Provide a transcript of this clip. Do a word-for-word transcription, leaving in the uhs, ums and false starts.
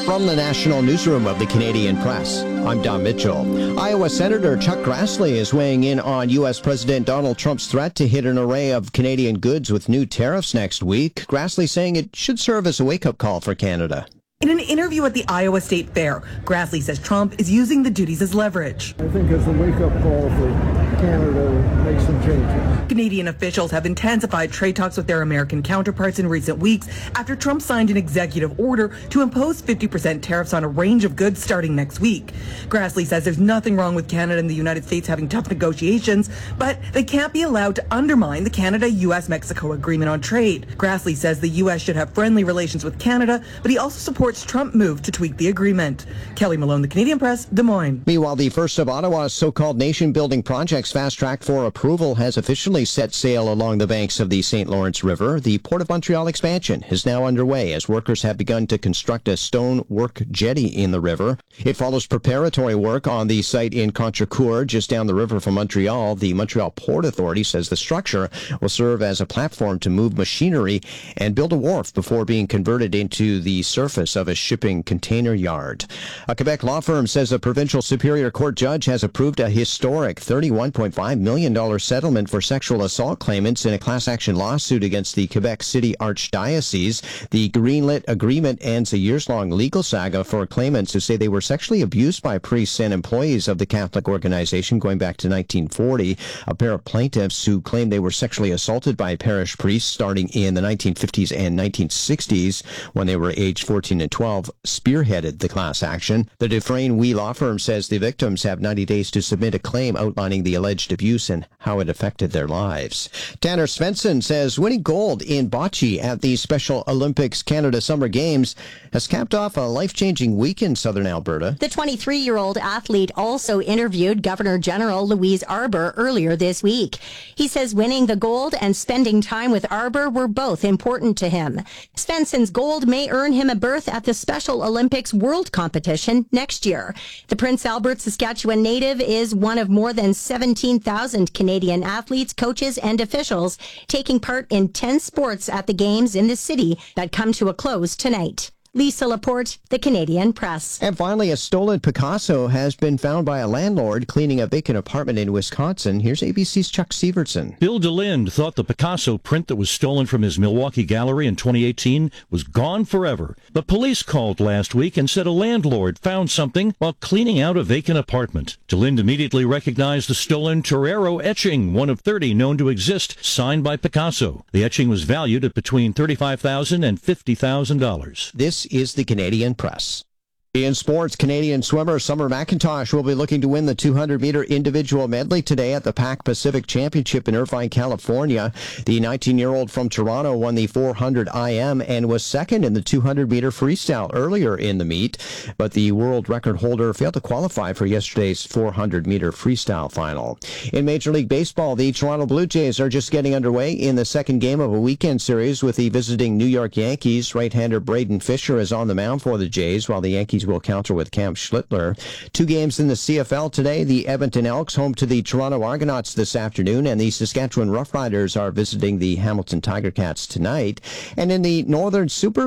From the National Newsroom of the Canadian Press, I'm Don Mitchell. Iowa Senator Chuck Grassley is weighing in on U S. President Donald Trump's threat to hit an array of Canadian goods with new tariffs next week. Grassley saying it should serve as a wake-up call for Canada. In an interview at the Iowa State Fair, Grassley says Trump is using the duties as leverage. I think it's a wake-up call for Canada to make some changes. Canadian officials have intensified trade talks with their American counterparts in recent weeks after Trump signed an executive order to impose fifty percent tariffs on a range of goods starting next week. Grassley says there's nothing wrong with Canada and the United States having tough negotiations, but they can't be allowed to undermine the Canada-U S Mexico agreement on trade. Grassley says the U S should have friendly relations with Canada, but he also supports Trump move to tweak the agreement. Kelly Malone, The Canadian Press, Des Moines. Meanwhile, the first of Ottawa's so-called nation-building projects fast-tracked for approval has officially set sail along the banks of the Saint Lawrence River. The Port of Montreal expansion is now underway as workers have begun to construct a stone-work jetty in the river. It follows preparatory work on the site in Contrecoeur, just down the river from Montreal. The Montreal Port Authority says the structure will serve as a platform to move machinery and build a wharf before being converted into the surface of a shipping container yard. A Quebec law firm says a provincial Superior Court judge has approved a historic thirty-one point five million dollars settlement for sexual assault claimants in a class action lawsuit against the Quebec City Archdiocese. The greenlit agreement ends a years-long legal saga for claimants who say they were sexually abused by priests and employees of the Catholic organization going back to nineteen forty. A pair of plaintiffs who claimed they were sexually assaulted by parish priests starting in the nineteen fifties and nineteen sixties when they were age fourteen and twelve spearheaded the class action. The Dufresne Wee law firm says the victims have ninety days to submit a claim outlining the alleged abuse and how it affected their lives. Tanner Svensson says winning gold in bocce at the Special Olympics Canada Summer Games has capped off a life-changing week in southern Alberta. The twenty-three-year-old athlete also interviewed Governor General Louise Arbour earlier this week. He says winning the gold and spending time with Arbour were both important to him. Svensson's gold may earn him a berth at the Special Olympics World Competition next year. The Prince Albert, Saskatchewan native is one of more than seventeen thousand Canadian athletes, coaches, and officials taking part in ten sports at the Games in the city that come to a close tonight. Lisa Laporte, The Canadian Press. And finally, a stolen Picasso has been found by a landlord cleaning a vacant apartment in Wisconsin. Here's A B C's Chuck Severson. Bill DeLinde thought the Picasso print that was stolen from his Milwaukee gallery in twenty eighteen was gone forever. But police called last week and said a landlord found something while cleaning out a vacant apartment. DeLinde immediately recognized the stolen Torero etching, one of thirty known to exist, signed by Picasso. The etching was valued at between thirty-five thousand dollars and fifty thousand dollars. This is the Canadian Press. In sports, Canadian swimmer Summer McIntosh will be looking to win the two hundred meter individual medley today at the Pac Pacific Championship in Irvine, California. The nineteen-year-old from Toronto won the four hundred I M and was second in the two hundred meter freestyle earlier in the meet, but the world record holder failed to qualify for yesterday's four hundred meter freestyle final. In Major League Baseball, the Toronto Blue Jays are just getting underway in the second game of a weekend series with the visiting New York Yankees. Right-hander Braden Fisher is on the mound for the Jays, while the Yankees will counter with Cam Schlittler. Two games in the C F L today. The Edmonton Elks home to the Toronto Argonauts this afternoon, and the Saskatchewan Roughriders are visiting the Hamilton Tiger Cats tonight. And in the Northern Super